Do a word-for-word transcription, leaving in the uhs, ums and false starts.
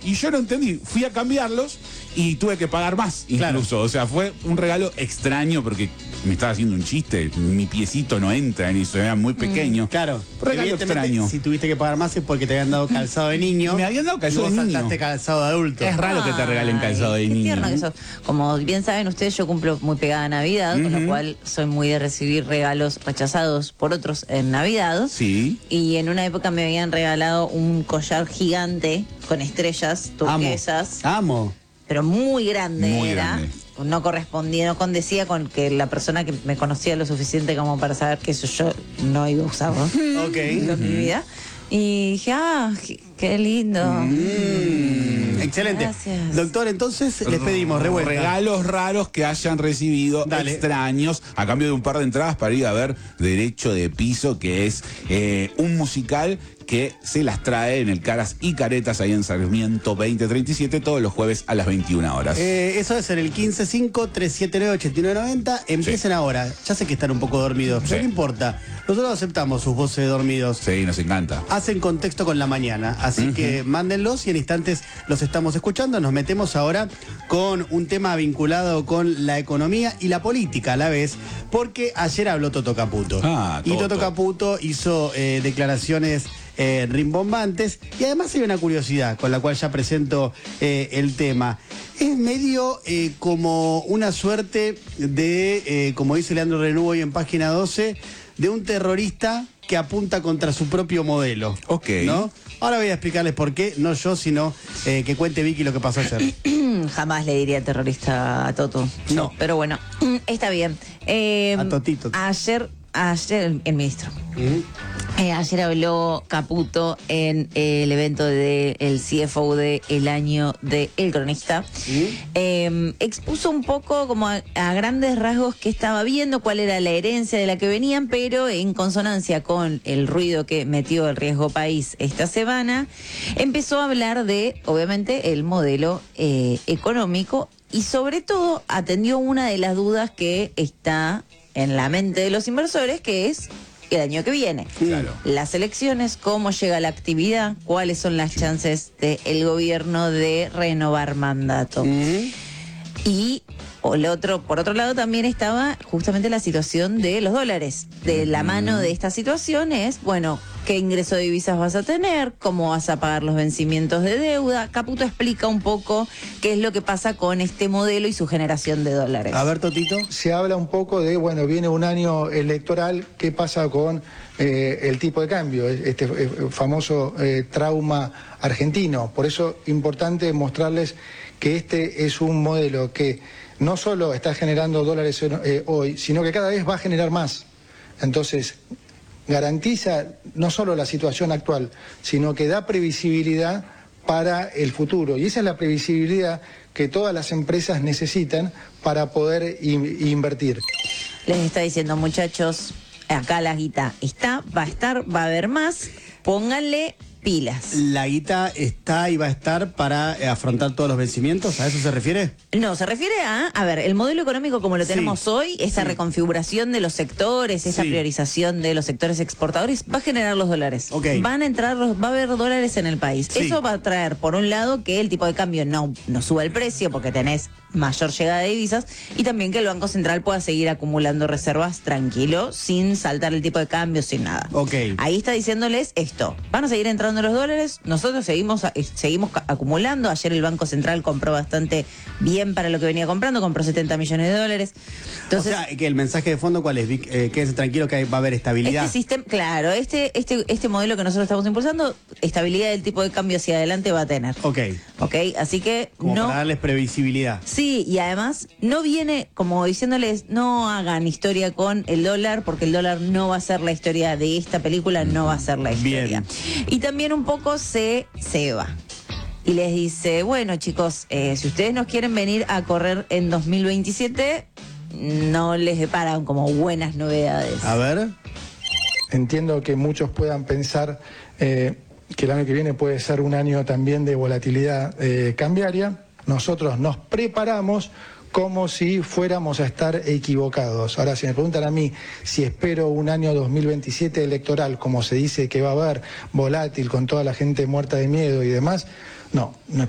y yo no entendí. Fui a cambiarlos y tuve que pagar más incluso. Claro. O sea, fue un regalo extraño porque me estaba haciendo un chiste. Mi piecito no entra en eso, era muy pequeño. Mm, claro. Regalo extraño. Si tuviste que pagar más es porque te habían dado calzado de niño. Me habían dado calzado de niño. Y vos saltaste calzado de adulto. Es raro que te regalen calzado de qué niño. tierno que sos. Como bien saben ustedes, yo cumplo muy pegada a Navidad, uh-huh. con lo cual soy muy de recibir regalos rechazados por otros en Navidad. Sí. Y en una época me habían regalado un collar gigante con estrellas turquesas. Amo. Amo. Pero muy grande muy era. Grande. No correspondía, no condecía con que la persona que me conocía lo suficiente como para saber que eso yo no iba a usarlo. Ok. En mi vida. Y dije, ah, qué lindo. Mm, excelente. Gracias. Doctor, entonces les pedimos revuelta. Regalos raros que hayan recibido, Dale. extraños, a cambio de un par de entradas para ir a ver Derecho de Piso, que es eh, un musical que se las trae en el Caras y Caretas, ahí en Sarmiento veinte treinta y siete, todos los jueves a las veintiuna horas. Eh, eso es en el quince cinco, tres siete nueve, ocho nueve nueve cero. Empiecen sí. ahora. Ya sé que están un poco dormidos, pero sí. no importa. Nosotros aceptamos sus voces de dormidos. Sí, nos encanta. Hacen contexto con la mañana, así uh-huh. que mándenlos y en instantes los estamos escuchando. Nos metemos ahora con un tema vinculado con la economía y la política a la vez, porque ayer habló Toto Caputo. Ah, y Toto Caputo hizo eh, declaraciones Eh, rimbombantes, y además hay una curiosidad con la cual ya presento eh, el tema. Es medio eh, como una suerte de, eh, como dice Leandro Renú hoy en página doce, de un terrorista que apunta contra su propio modelo. Ok. ¿No? Ahora voy a explicarles por qué, no yo, sino eh, que cuente Vicky lo que pasó ayer. Jamás le diría terrorista a Toto. No. Pero bueno, está bien. Eh, a Totito. Ayer, ayer el ministro. ¿Mm? Eh, ayer habló Caputo en eh, el evento del C F O de El Año de El Cronista. ¿Mm? Eh, expuso un poco como a, a grandes rasgos que estaba viendo, cuál era la herencia de la que venían, pero en consonancia con el ruido que metió el Riesgo País esta semana, empezó a hablar de, obviamente, el modelo eh, económico y sobre todo atendió una de las dudas que está en la mente de los inversores, que es el año que viene. Claro. Las elecciones, cómo llega la actividad, cuáles son las chances del gobierno de renovar mandato. Uh-huh. Y o el otro, por otro lado también estaba justamente la situación de los dólares. De la mano de esta situación es, bueno, qué ingreso de divisas vas a tener, cómo vas a pagar los vencimientos de deuda. Caputo explica un poco qué es lo que pasa con este modelo y su generación de dólares. A ver, Totito. Se habla un poco de, bueno, viene un año electoral, ¿qué pasa con eh, el tipo de cambio? Este eh, famoso eh, trauma argentino. Por eso es importante mostrarles que este es un modelo que no solo está generando dólares eh, hoy, sino que cada vez va a generar más. Entonces, garantiza no solo la situación actual, sino que da previsibilidad para el futuro. Y esa es la previsibilidad que todas las empresas necesitan para poder in- invertir. Les está diciendo, muchachos, acá la guita está, va a estar, va a haber más, pónganle pilas. ¿La guita está y va a estar para eh, afrontar todos los vencimientos? ¿A eso se refiere? No, se refiere a, a ver, el modelo económico como lo tenemos sí, hoy, esa sí. reconfiguración de los sectores, esa sí. priorización de los sectores exportadores, va a generar los dólares. Okay. Van a entrar, va a haber dólares en el país. Sí. Eso va a traer, por un lado, que el tipo de cambio no, no suba el precio porque tenés mayor llegada de divisas y también que el Banco Central pueda seguir acumulando reservas tranquilo, sin saltar el tipo de cambio, sin nada. Okay. Ahí está diciéndoles esto, van a seguir entrando los dólares, nosotros seguimos, seguimos acumulando. Ayer el Banco Central compró bastante bien para lo que venía comprando, compró setenta millones de dólares. Entonces, o sea, que el mensaje de fondo, ¿cuál es, Vic? Eh, quédense tranquilo que va a haber estabilidad. Este sistema, claro, este, este, este modelo que nosotros estamos impulsando, estabilidad del tipo de cambio hacia adelante va a tener. Ok. Ok, así que Como no. para darles previsibilidad. Sí, y además no viene como diciéndoles no hagan historia con el dólar, porque el dólar no va a ser la historia de esta película, no va a ser la historia. Bien. Y también un poco se ceba. Y les dice, bueno chicos, eh, si ustedes nos quieren venir a correr en dos mil veintisiete, no les deparan como buenas novedades. A ver. Entiendo que muchos puedan pensar eh, que el año que viene puede ser un año también de volatilidad eh, cambiaria. Nosotros nos preparamos como si fuéramos a estar equivocados. Ahora, si me preguntan a mí si espero un año dos mil veintisiete electoral, como se dice que va a haber, volátil, con toda la gente muerta de miedo y demás, no, no